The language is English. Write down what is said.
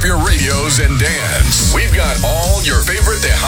up your radios and dance. We've got all your favorite The